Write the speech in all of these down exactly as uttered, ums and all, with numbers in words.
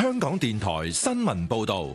香港電台新聞報道。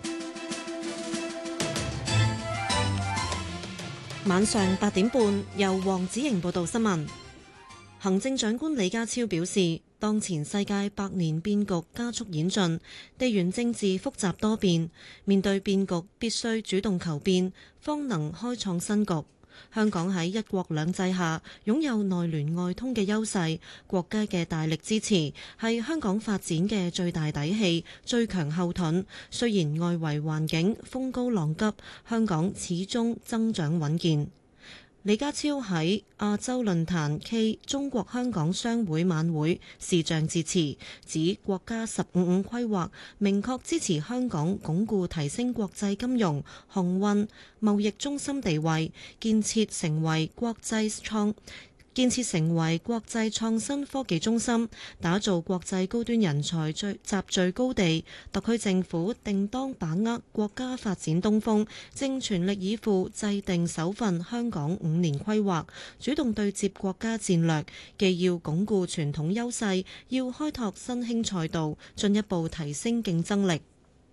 晚上八點半，由黃子瑩報道新聞。行政長官李家超表示，當前世界百年變局加速演進，地緣政治複雜多變，面對變局必須主動求變，方能開創新局。香港喺一國兩制下擁有內聯外通嘅優勢，國家嘅大力支持係香港發展嘅最大底氣、最強後盾。雖然外圍環境風高浪急，香港始終增長穩健。李家超喺亞洲論壇暨中國香港商會晚會視像致辭，指國家十五五規劃明確支持香港鞏固提升國際金融、航運、貿易中心地位，建設成為國際創建設成為國際創新科技中心，打造國際高端人才聚集聚高地。特區政府定當把握國家發展東風，正全力以赴制定首份香港五年規劃，主動對接國家戰略，既要鞏固傳統優勢，要開拓新興賽道，進一步提升競爭力。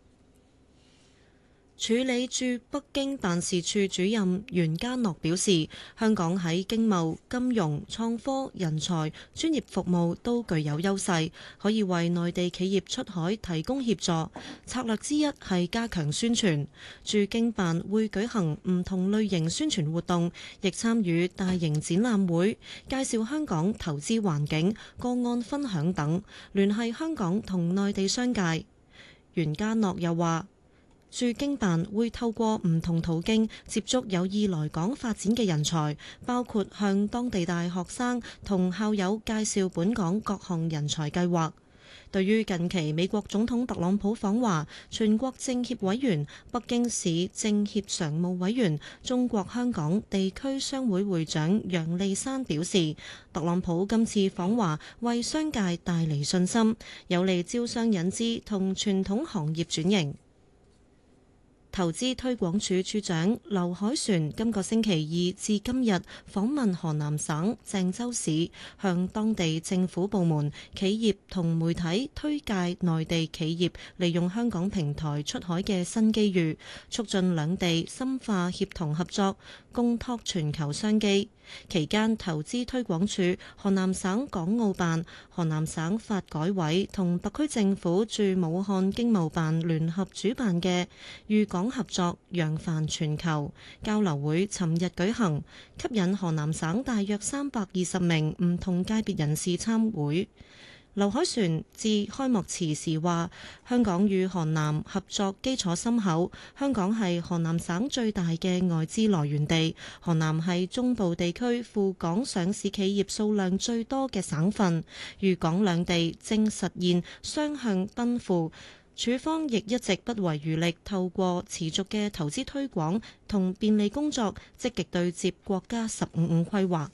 處理駐北京辦事處主任袁家諾表示，香港喺經貿、金融、創科、人才、專業服務都具有優勢，可以為內地企業出海提供協助。策略之一係加強宣傳，駐京辦會舉行唔同類型宣傳活動，亦參與大型展覽會，介紹香港投資環境、個案分享等，聯繫香港同內地商界。袁家諾又話，駐京辦會透過唔同途徑接觸有意來港發展嘅人才，包括向當地大學生同校友介紹本港各項人才計劃。對於近期美國總統特朗普訪華，全國政協委員、北京市政協常務委員、中國香港地區商會會長楊利山表示，特朗普今次訪華為商界帶嚟信心，有利招商引資同傳統行業轉型。投資推廣署署長劉凱旋今個星期二至今日訪問河南省鄭州市，向當地政府部門、企業同媒體推介內地企業利用香港平台出海嘅新機遇，促進兩地深化協同合作，共拓全球商機。期間，投資推廣署、河南省港澳辦、河南省發改委同特區政府駐武漢經貿辦聯合主辦嘅渝港合作揚帆全球交流會尋日舉行，吸引河南省大約三百二十名唔同界別人士參會。劉凱旋致開幕詞時話：香港與河南合作基礎深厚，香港係河南省最大嘅外資來源地，河南係中部地區赴港上市企業數量最多嘅省份，渝港兩地正實現雙向奔赴。署方亦一直不遺餘力，透過持續嘅投資推廣同便利工作，積極對接國家十五五規劃。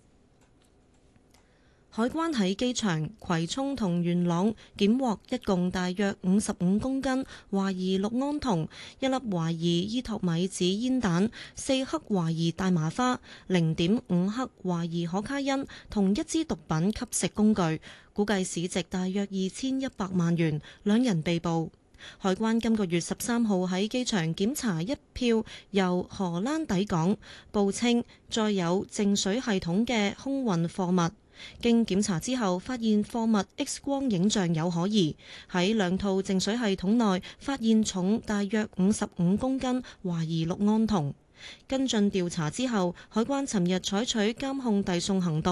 海關喺機場、葵涌同元朗檢獲一共大約五十五公斤懷疑氯胺酮、一粒懷疑伊托米子煙彈、四克懷疑大麻花、零點五克懷疑可卡因同一支毒品吸食工具，估計市值大約二千一百萬元，兩人被捕。海關今個月十三號喺機場檢查一票由荷蘭抵港，報稱載有淨水系統嘅空運貨物。經檢查之後，發現貨物 X 光影像有可疑，喺兩套淨水系統內發現重大約五十五公斤懷疑氯胺酮。跟進調查之後，海關尋日採取監控遞送行動。